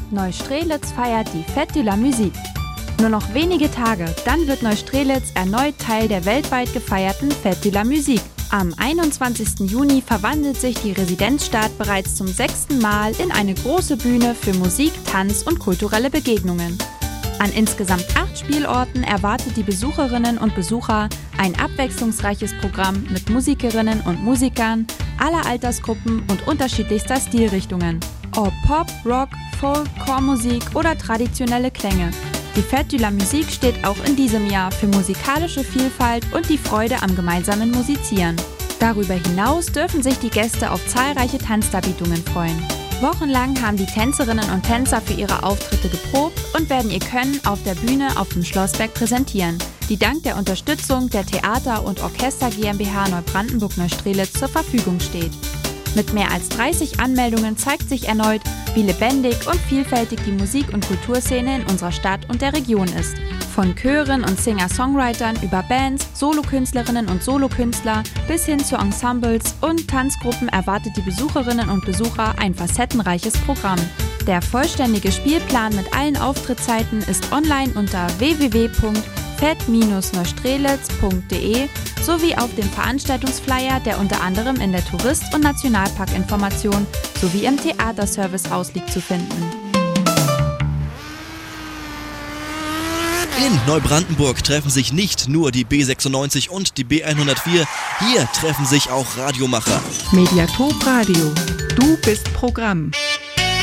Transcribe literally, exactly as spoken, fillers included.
Neustrelitz feiert die Fête de la Musique. Nur noch wenige Tage, dann wird Neustrelitz erneut Teil der weltweit gefeierten Fête de la Musique. Am einundzwanzigsten Juni verwandelt sich die Residenzstadt bereits zum sechsten Mal in eine große Bühne für Musik, Tanz und kulturelle Begegnungen. An insgesamt acht Spielorten erwartet die Besucherinnen und Besucher ein abwechslungsreiches Programm mit Musikerinnen und Musikern aller Altersgruppen und unterschiedlichster Stilrichtungen. Ob Pop, Rock, Folk, Chormusik oder traditionelle Klänge. Die Fête de la Musique steht auch in diesem Jahr für musikalische Vielfalt und die Freude am gemeinsamen Musizieren. Darüber hinaus dürfen sich die Gäste auf zahlreiche Tanzdarbietungen freuen. Wochenlang haben die Tänzerinnen und Tänzer für ihre Auftritte geprobt und werden ihr Können auf der Bühne auf dem Schlossberg präsentieren, die dank der Unterstützung der Theater- und Orchester GmbH Neubrandenburg-Neustrelitz zur Verfügung steht. Mit mehr als dreißig Anmeldungen zeigt sich erneut, wie lebendig und vielfältig die Musik- und Kulturszene in unserer Stadt und der Region ist. Von Chören und Singer-Songwritern über Bands, Solokünstlerinnen und Solokünstler bis hin zu Ensembles und Tanzgruppen erwartet die Besucherinnen und Besucher ein facettenreiches Programm. Der vollständige Spielplan mit allen Auftrittszeiten ist online unter w w w punkt fett neustrelitz punkt de sowie auf dem Veranstaltungsflyer, der unter anderem in der Tourist- und Nationalparkinformation sowie im Theaterservice ausliegt, zu finden. In Neubrandenburg treffen sich nicht nur die B sechsundneunzig und die B hundertvier, hier treffen sich auch Radiomacher. Mediatop Radio. Du bist Programm.